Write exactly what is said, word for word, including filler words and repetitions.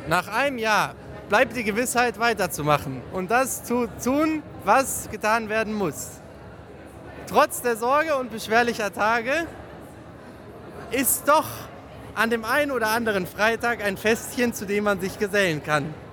Nach einem Jahr bleibt die Gewissheit, weiterzumachen und das zu tun, was getan werden muss. Trotz der Sorge und beschwerlicher Tage ist doch an dem einen oder anderen Freitag ein Festchen, zu dem man sich gesellen kann.